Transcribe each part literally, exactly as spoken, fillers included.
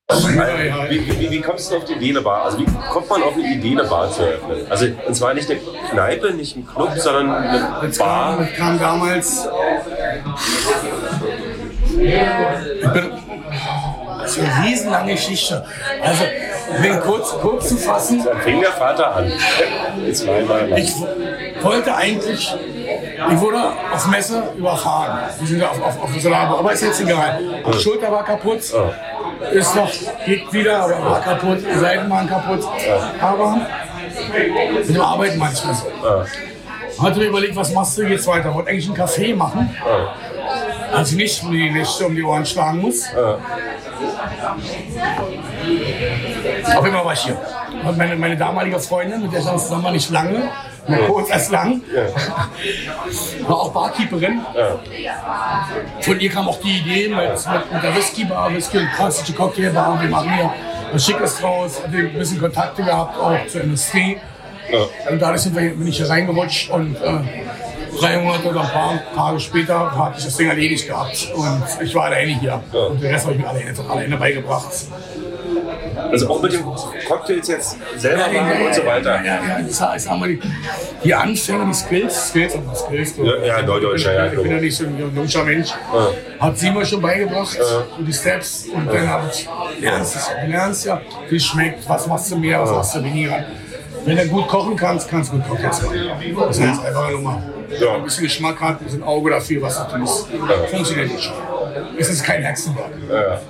Wie, wie, wie kommst du auf die Idee, eine Bar? Also wie kommt man auf eine Idee, eine Bar zu eröffnen? Also und zwar nicht eine Kneipe, nicht ein Club, sondern eine Das Bar. kam, das kam damals. Ich bin, das ist eine riesenlange Geschichte. Also, bin kurz, kurz zu fassen. Dann fing der Vater an. Jetzt war einmal Ich wollte eigentlich, ich wurde auf Messe überfahren. Wir sind auf, auf, auf der Lage, aber ist jetzt egal. Die Schulter war kaputt, ist noch, geht wieder, aber war kaputt, die Seiten waren kaputt. Aber mit dem Arbeiten manchmal so. Hatte mir überlegt, was machst du jetzt weiter? Ich wollte eigentlich einen Kaffee machen, als ich nicht um die Nächte um die Ohren schlagen muss. Auf jeden Fall war ich hier. Und meine, meine damalige Freundin, mit der stand zusammen war nicht lange, nur kurz als lang, war auch Barkeeperin. Von ihr kam auch die Idee mit, mit, mit der Whisky-Bar, Whisky und klassische Cocktailbar. Wir machen hier was Schickes draus, hatte ein bisschen Kontakte gehabt auch zur Industrie. Und dadurch sind wir, bin ich hier reingerutscht und äh, drei Monate oder ein paar Tage später hatte ich das Ding erledigt gehabt. Und ich war alleine hier. Und den Rest habe ich mir alleine, alleine beigebracht. Also auch mit den Cocktails jetzt selber machen ja, ja, und so weiter. Ja, ja, ja. Ich sag, ich sag mal, die, die Anfänge, die Skills, Skills und Skills. Ja, ja, Neudeutscher, ja. Ich bin ja nicht so ein jungscher Mensch. Ja. Hat sie mir schon beigebracht, ja. So die Steps. Und ja. Dann habe ich, lernst du lernst ja, wie es schmeckt, was machst du mehr, was machst du weniger. Wenn du gut kochen kannst, kannst du gut Cocktails machen. Das ist jetzt einfach eine Nummer. Ja. Ein bisschen Geschmack hat, ein bisschen Auge dafür, was du tust. Ja. Funktioniert nicht schon. Es ist kein Hexenwerk. Ja.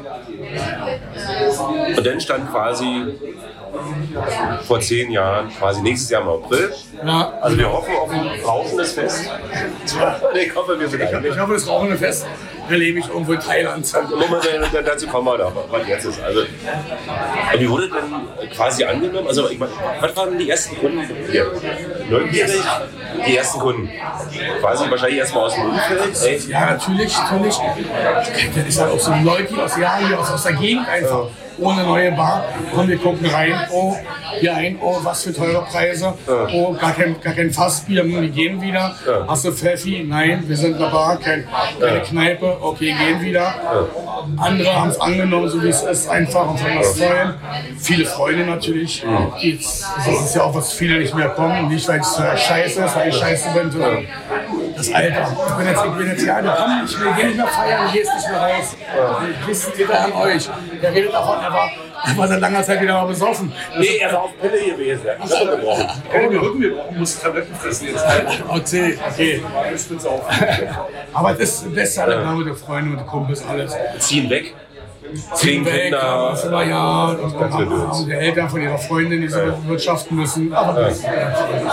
Und dann stand quasi vor zehn Jahren, quasi nächstes Jahr im April. Ja. Also wir hoffen auf ein rauschendes Fest. Ich hoffe, wir sind ich, ich hoffe, das rauchende Fest erlebe ich irgendwo in Thailand. Moment, dazu kommen wir noch, was jetzt ist. Also, wie wurde denn quasi angenommen? Also, ich meine, was waren die ersten Kunden hier? Neugierig? Die ersten Kunden. Quasi wahrscheinlich erstmal aus dem Umfeld. Ja, natürlich, natürlich. Das ist halt auch so Leute aus Jahren hier aus, aus der Gegend einfach. Ohne neue Bar. Komm, wir gucken rein. Oh, hier ein. Oh, was für teure Preise. Oh, gar kein, gar kein Fassbier. Wir gehen wieder. Hast du Pfeffi? Nein, wir sind in der Bar. Kein, keine Kneipe. Okay, gehen wieder. Andere haben es angenommen, so wie es ist, einfach und fanden das toll. Viele Freunde natürlich. Jetzt, das ist ja auch, was viele nicht mehr kommen. Nicht, weil es äh, scheiße ist, weil ich scheiße bin, sondern das Alter. Ich bin jetzt, ich bin jetzt ja, wir kommen nicht mehr, gehen nicht mehr feiern, du gehst nicht mehr raus. Wisst ihr an euch? Der redet davon, er war, er war seit langer Zeit wieder mal besoffen. Nee, er war auf Pille gewesen. Er hat Pille gebrochen. Er hat mir Rücken gebrochen, musste Tabletten fressen jetzt. Okay, okay. Ich bin's auch. Aber das, das ist alle ja. Mit den Freunden, mit den Kumpels, alles. Ziehen weg. Ziehen weg, Kinder, aber ja, und, und, und, und die Eltern von ihrer Freundin, die sie ja. wirtschaften müssen. Aber das ja.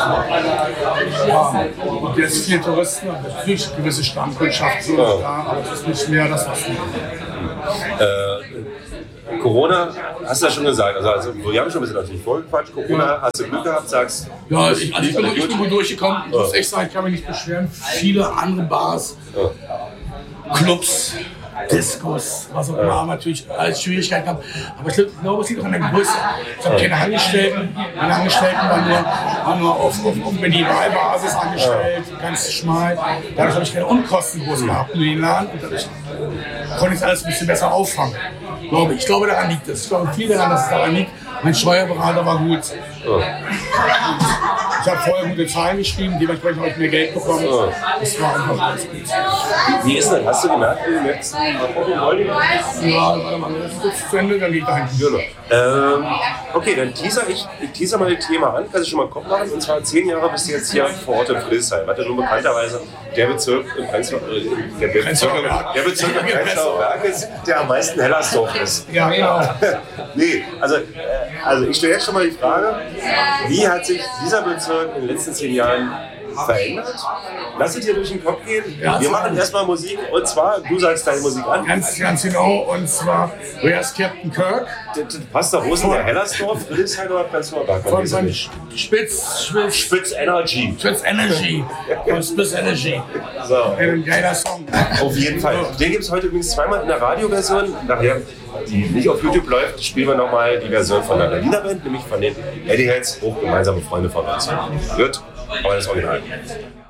Ja. Und jetzt viele Touristen, natürlich eine gewisse Stammkundschaft so ja. da, aber es ist nicht mehr das, was wir äh, Corona, hast du ja schon gesagt, also, also wir haben schon ein bisschen natürlich vorgequatscht. Corona, ja. hast du Glück gehabt, sagst ja, ich, also ich, bin, ich bin gut durchgekommen. Ich muss echt sagen, ich kann mich nicht beschweren. Viele andere Bars, ja. Clubs, Diskos, was auch immer, ja. natürlich alles Schwierigkeiten haben. Aber ich glaube, es liegt auch an der Größe. Ich habe keine Angestellten. Meine Angestellten waren nur, waren nur auf, auf, auf Minimalbasis angestellt, ja. ganz schmal. Dadurch habe ich keine Unkosten groß gehabt, nur den Laden. Und dadurch konnte ich alles ein bisschen besser auffangen. Glaube ich. Ich glaube, daran liegt es. Ich glaube viel daran, dass es daran liegt. Mein Steuerberater war gut. Ja. Ich habe vorher gute Zahlen geschrieben, dementsprechend habe ich mehr Geld bekommen. Ja. Das war einfach alles gut. Wie ist das? Hast du gemerkt, wie du jetzt Ja, warte mal, das ist jetzt zu Ende, dann gehe ich dahin. Ähm, okay, dann teaser ich, ich teaser mal das Thema an, kannst du schon mal einen Kopf machen. Und zwar zehn Jahre bist du jetzt hier vor Ort in Friedrichshain, was ja nun bekannterweise der Bezirk im Prenzlauer äh, der, Bezirk, der Bezirk im Prenzlauer Berg ist, der am meisten Hellersdorf ist. Ja, genau. Nee, also, äh, also ich stelle jetzt schon mal die Frage, wie hat sich dieser Bezirk in den letzten zehn Jahren verändert? Lass es dir durch den Kopf gehen. Ja, wir machen erstmal Musik und zwar, du sagst deine Musik an. Ganz, ganz genau, und zwar Where's Captain Kirk? Das, das passt da, wo ist denn der Hellersdorf? Friedrichshain oder Prenzlauer Berg? Von, von Spitz, Spitz, Spitz Energy. Spitz Energy. Von Spitz Energy. So. Ein geiler Song. Auf jeden Fall. Den gibt es heute übrigens zweimal in der Radioversion. Nachher, die nicht auf YouTube läuft, spielen wir nochmal die Version von der Berliner Band, nämlich von den Eddie Heads, auch gemeinsame Freunde von uns. Wird, aber das Original.